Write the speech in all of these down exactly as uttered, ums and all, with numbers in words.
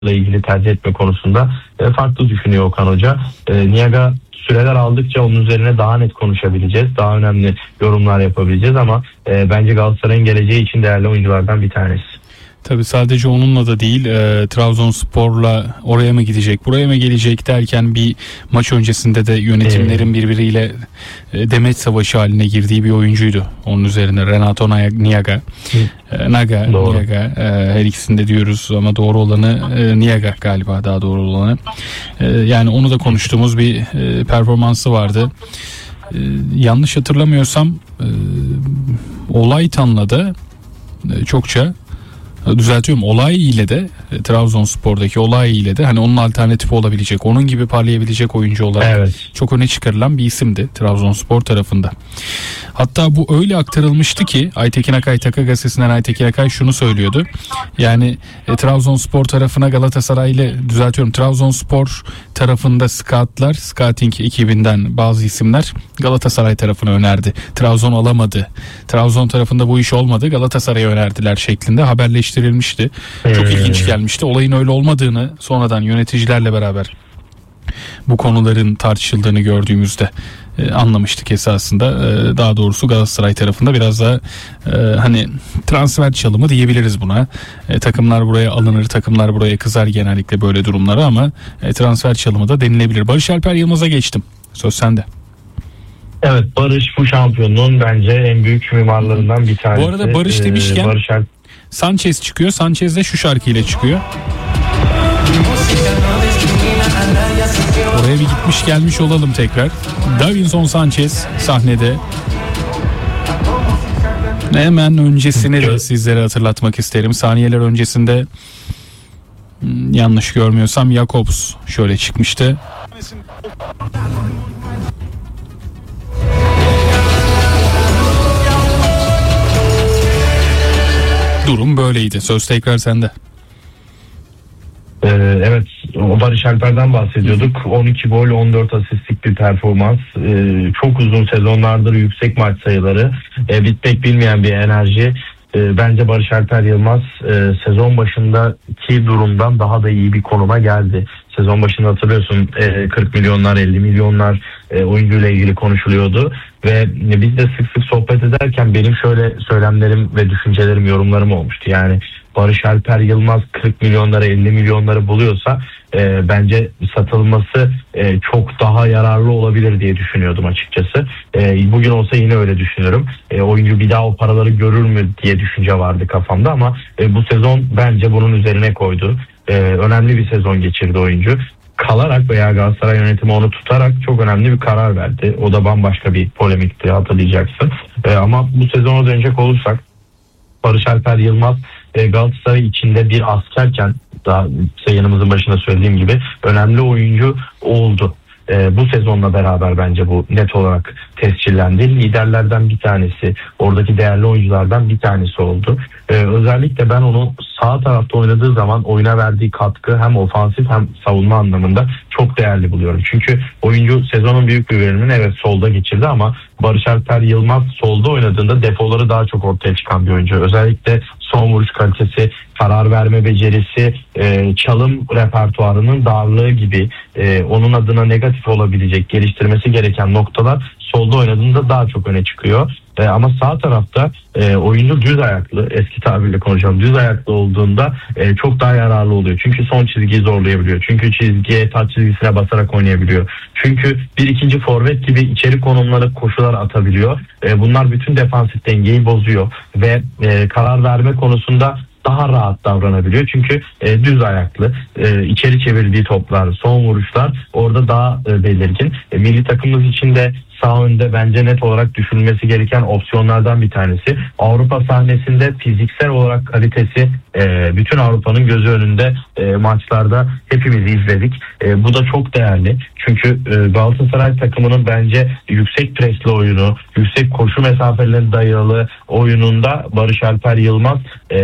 ile ilgili tercih etme konusunda e, farklı düşünüyor Okan Hoca. E, Niaga süreler aldıkça onun üzerine daha net konuşabileceğiz. Daha önemli yorumlar yapabileceğiz ama e, bence Galatasaray'ın geleceği için değerli oyunculardan bir tanesi. Tabii sadece onunla da değil, e, Trabzonspor'la oraya mı gidecek, buraya mı gelecek derken bir maç öncesinde de yönetimlerin birbiriyle e, demet savaşı haline girdiği bir oyuncuydu. Onun üzerine Renato Niaga, e, Naga, Doğru. Niaga, e, her ikisinde diyoruz ama doğru olanı e, Niaga galiba, daha doğru olanı. E, yani onu da konuştuğumuz bir e, performansı vardı. E, yanlış hatırlamıyorsam e, Olaytan'la da e, çokça düzeltiyorum. Olay ile de Trabzonspor'daki Olay ile de hani onun alternatifi olabilecek, onun gibi parlayabilecek oyuncu olarak Evet. çok öne çıkarılan bir isimdi Trabzonspor tarafında. Hatta bu öyle aktarılmıştı ki Aytekin Akay, Taka Gazetesi'nden Aytekin Akay şunu söylüyordu. Yani e, Trabzonspor tarafına Galatasaray ile düzeltiyorum. Trabzonspor tarafında scoutlar, scouting ekibinden bazı isimler Galatasaray tarafına önerdi. Trabzon alamadı. Trabzon tarafında bu iş olmadı. Galatasaray'a önerdiler şeklinde haberleştirilmişti. Çok Hmm. ilginç gelmişti. Olayın öyle olmadığını sonradan yöneticilerle beraber bu konuların tartışıldığını gördüğümüzde e, anlamıştık esasında. E, daha doğrusu Galatasaray tarafında biraz daha e, hani transfer çalımı diyebiliriz buna. E, takımlar buraya alınır, takımlar buraya kızar genellikle böyle durumlara ama e, transfer çalımı da denilebilir. Barış Alper Yılmaz'a geçtim. Söz sende. Evet, Barış bu şampiyonluğun bence en büyük mimarlarından bir tanesi. Bu arada Barış Ee, demişken Barış Alper... Sanchez çıkıyor. Sanchez de şu şarkıyla çıkıyor. Oraya bir gitmiş gelmiş olalım tekrar. Davinson Sanchez sahnede. Hemen öncesini de sizlere hatırlatmak isterim. Saniyeler öncesinde yanlış görmüyorsam Jakobs şöyle çıkmıştı. Durum böyleydi. Söz tekrar sende. Ee, evet, o Barış Alper'den bahsediyorduk. on iki gol, on dört asistlik bir performans. Ee, çok uzun sezonlardır yüksek maç sayıları. Ee, bitmek bilmeyen bir enerji. Ee, bence Barış Alper Yılmaz e, sezon başındaki durumdan daha da iyi bir konuma geldi. Sezon başında hatırlıyorsun e, kırk milyonlar, elli milyonlar e, oyuncuyla ilgili konuşuluyordu. Ve biz de sık sık sohbet ederken benim şöyle söylemlerim ve düşüncelerim, yorumlarım olmuştu. Yani Barış Alper Yılmaz kırk milyonları, elli milyonları buluyorsa e, bence satılması e, çok daha yararlı olabilir diye düşünüyordum açıkçası. E, bugün olsa yine öyle düşünüyorum. E, oyuncu bir daha o paraları görür mü diye düşünce vardı kafamda ama e, bu sezon bence bunun üzerine koydu. E, önemli bir sezon geçirdi oyuncu. Kalarak veya Galatasaray yönetimi onu tutarak çok önemli bir karar verdi. O da bambaşka bir polemikti, hatırlayacaksın. E, ama bu sezona dönecek olursak Barış Alper Yılmaz e, Galatasaray içinde bir askerken, daha yayınımızın başında söylediğim gibi önemli oyuncu oldu. E, bu sezonla beraber bence bu net olarak tescillendi. Liderlerden bir tanesi, oradaki değerli oyunculardan bir tanesi oldu. E, özellikle ben onu sağ tarafta oynadığı zaman oyuna verdiği katkı hem ofansif hem savunma anlamında çok değerli buluyorum. Çünkü oyuncu sezonun büyük bir bölümünü evet solda geçirdi ama Barış Alper Yılmaz solda oynadığında defoları daha çok ortaya çıkan bir oyuncu. Özellikle son vuruş kalitesi, karar verme becerisi, e, çalım repertuarının darlığı gibi e, onun adına negatif olabilecek, geliştirmesi gereken noktalar solda oynadığında daha çok öne çıkıyor. E, ama sağ tarafta e, oyuncu düz ayaklı, eski tabirle konuşalım, düz ayaklı olduğunda e, çok daha yararlı oluyor. Çünkü son çizgiyi zorlayabiliyor. Çünkü çizgiye, taç çizgisine basarak oynayabiliyor. Çünkü bir ikinci forvet gibi içeri konumlanıp koşular atabiliyor. E, bunlar bütün defansif dengeyi bozuyor ve e, karar verme konusunda daha rahat davranabiliyor. Çünkü e, düz ayaklı, e, içeri çevirdiği toplar, son vuruşlar orada daha e, belirgin. E, milli takımımız için de sağ önde bence net olarak düşünülmesi gereken opsiyonlardan bir tanesi. Avrupa sahnesinde fiziksel olarak kalitesi e, bütün Avrupa'nın gözü önünde e, maçlarda hepimiz izledik. E, bu da çok değerli. Çünkü e, Galatasaray takımının bence yüksek presli oyunu, yüksek koşu mesafelerine dayalı oyununda Barış Alper Yılmaz e, en başı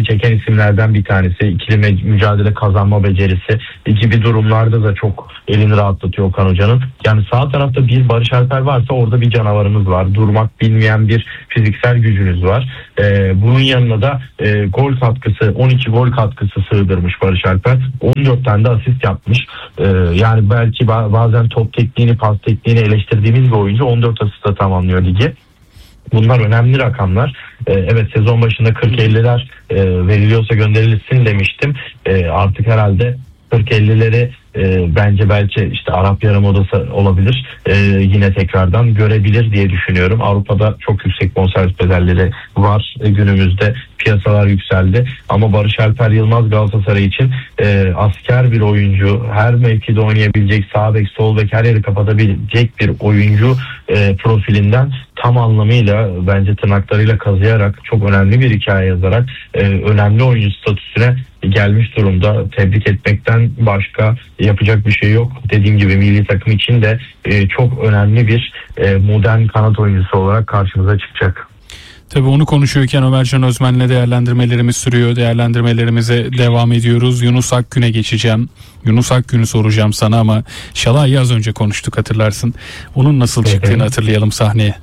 dikkati çeken isimlerden bir tanesi. İkili mücadele kazanma becerisi gibi durumlarda da çok elini rahatlatıyor Okan Hoca'nın. Yani sağ tarafta bir Barış Alper varsa orada bir canavarınız var. Durmak bilmeyen bir fiziksel gücünüz var. Ee, bunun yanına da e, gol katkısı, on iki gol katkısı sığdırmış Barış Alper. on dört tane de asist yapmış. Ee, yani belki bazen top tekniğini, pas tekniğini eleştirdiğimiz bir oyuncu on dört asistle tamamlıyor ligi. Bunlar önemli rakamlar. Ee, evet, sezon başında kırk elliler e, veriliyorsa gönderilsin demiştim. E, artık herhalde kırk ellileri e, bence belki işte Arap Yarımadası olabilir. E, yine tekrardan görebilir diye düşünüyorum. Avrupa'da çok yüksek bonservis bedelleri var e, günümüzde. Piyasalar yükseldi. Ama Barış Alper Yılmaz Galatasaray için e, asker bir oyuncu. Her mevkide oynayabilecek, sağ bek, sol bek, her yeri kapatabilecek bir oyuncu e, profilinden tam anlamıyla bence tırnaklarıyla kazıyarak, çok önemli bir hikaye yazarak e, önemli oyuncu statüsüne gelmiş durumda. Tebrik etmekten başka yapacak bir şey yok. Dediğim gibi milli takım için de e, çok önemli bir e, modern kanat oyuncusu olarak karşımıza çıkacak. Tabii onu konuşuyorken Ömercan Özmen'le değerlendirmelerimiz sürüyor. Değerlendirmelerimize devam ediyoruz. Yunus Akgün'e geçeceğim. Yunus Akgün'ü soracağım sana ama Şalai'yi az önce konuştuk, hatırlarsın. Onun nasıl çıktığını hatırlayalım sahneye.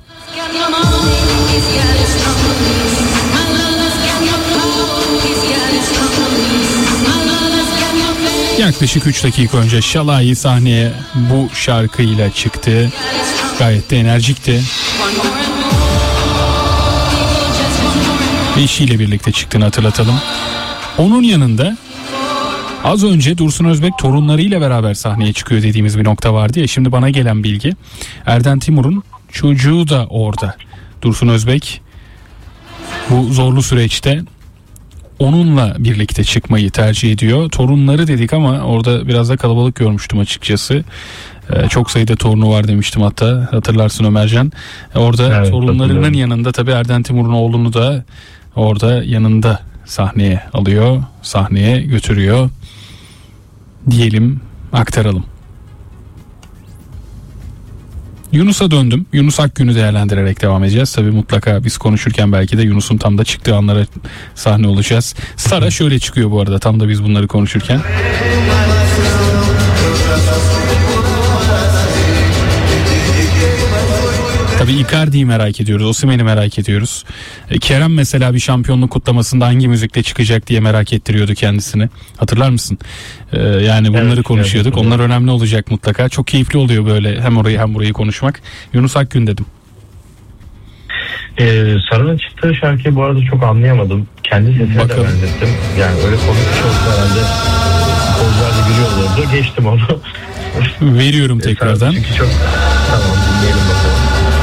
Yaklaşık üç dakika önce Şalai sahneye bu şarkıyla çıktı. Gayet de enerjikti. Eşiyle birlikte çıktığını hatırlatalım. Onun yanında az önce Dursun Özbek torunlarıyla beraber sahneye çıkıyor dediğimiz bir nokta vardı ya. Şimdi bana gelen bilgi, Erden Timur'un çocuğu da orada. Dursun Özbek bu zorlu süreçte onunla birlikte çıkmayı tercih ediyor. Torunları dedik ama orada biraz da kalabalık görmüştüm açıkçası. Ee, çok sayıda torunu var demiştim hatta, hatırlarsın Ömercan. Orada evet, torunlarının yanında tabii Erden Timur'un oğlunu da orada yanında sahneye alıyor, sahneye götürüyor diyelim, aktaralım. Yunus'a döndüm. Yunus Akgün'ü değerlendirerek devam edeceğiz. Tabii mutlaka biz konuşurken belki de Yunus'un tam da çıktığı anlara sahne olacağız. Sara şöyle çıkıyor bu arada tam da biz bunları konuşurken. Tabii Icardi'yi merak ediyoruz. Osimhen'i merak ediyoruz. Kerem mesela bir şampiyonluk kutlamasında hangi müzikle çıkacak diye merak ettiriyordu kendisini. Hatırlar mısın? Ee, yani bunları evet, konuşuyorduk. Evet, Onlar önemli olacak mutlaka. Çok keyifli oluyor böyle hem orayı hem burayı konuşmak. Yunus Akgün dedim. Ee, Sarı'nın çıktığı şarkıyı bu arada çok anlayamadım. Kendi sesine Bakalım. de benzettim. Yani öyle komik bir şey olsa herhalde futbolcular da gülüyor olurdu. Geçtim onu. Veriyorum tekrardan. Çünkü çok... Tamam, dinleyelim bakalım.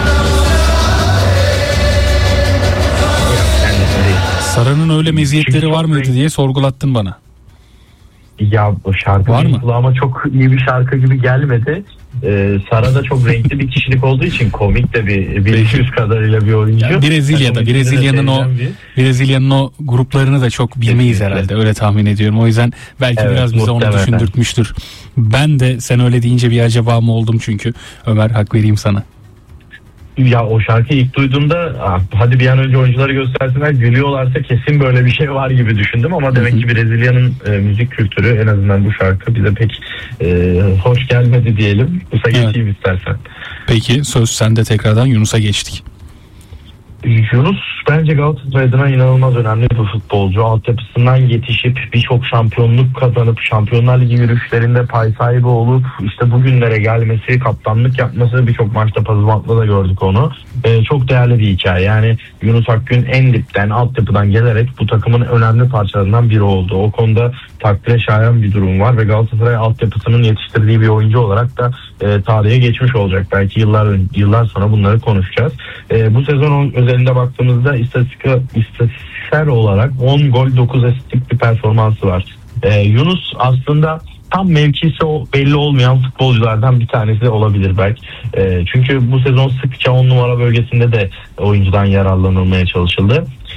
Sara'nın öyle meziyetleri Çünkü var mıydı renk... diye sorgulattın bana. Ya o şarkı var mı? Kulağıma çok iyi bir şarkı gibi gelmedi. Ee, Sara da çok renkli bir kişilik olduğu için komik de bir bir kadarıyla bir oyuncu. Ya Brezilya'da yani Brezilya'nın o bir... Brezilya'nın o gruplarını da çok bilmeyiz Kesinlikle. herhalde. Öyle tahmin ediyorum. O yüzden belki evet, biraz bize onu düşündürtmüştür. Ben de sen öyle deyince bir acaba mı oldum çünkü. Ömer, hak vereyim sana. Ya o şarkıyı ilk duyduğumda hadi bir an önce oyuncuları göstersinler, gülüyorlarsa kesin böyle bir şey var gibi düşündüm ama demek ki Brezilya'nın e, müzik kültürü, en azından bu şarkı bize pek e, hoş gelmedi diyelim. Yunus'a geçeyim evet. istersen. Peki söz sende, tekrardan Yunus'a geçtik. Yunus bence Galatasaray adına inanılmaz önemli bir futbolcu. Altyapısından yetişip birçok şampiyonluk kazanıp Şampiyonlar Ligi yürüyüşlerinde pay sahibi olup işte bugünlere gelmesi, kaptanlık yapması, birçok maçta Pazımat'la da gördük onu. Ee, çok değerli bir hikaye. Yani Yunus Akgün en dipten, altyapıdan gelerek bu takımın önemli parçalarından biri oldu. O konuda takdire şayan bir durum var ve Galatasaray altyapısının yetiştirdiği bir oyuncu olarak da e, tarihe geçmiş olacak. Belki yıllar yıllar sonra bunları konuşacağız. E, bu sezon özelinde baktığımızda istatistik, istatistiksel olarak on gol dokuz asistlik bir performansı var. E, Yunus aslında tam mevkisi o belli olmayan futbolculardan bir tanesi olabilir belki. E, çünkü bu sezon sıkça on numara bölgesinde de oyuncudan yararlanılmaya çalışıldı.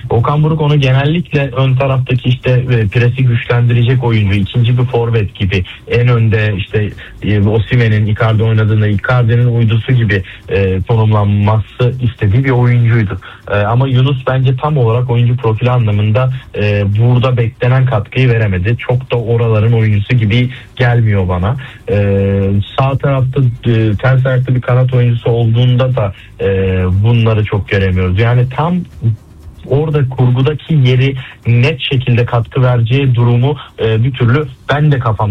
Okan Buruk onu genellikle ön taraftaki işte e, presi güçlendirecek oyuncu, ikinci bir forvet gibi, en önde işte e, Osimhen'in Icardi oynadığında Icardi'nin uydusu gibi e, konumlanması istediği bir oyuncuydu. E, ama Yunus bence tam olarak oyuncu profili anlamında e, burada beklenen katkıyı veremedi. Çok da oraların oyuncusu gibi gelmiyor bana. E, sağ tarafta e, ters ayaklı bir kanat oyuncusu olduğunda da e, bunları çok göremiyoruz. Yani tam orada kurgudaki yeri net şekilde katkı vereceği durumu e, bir türlü ben de kafam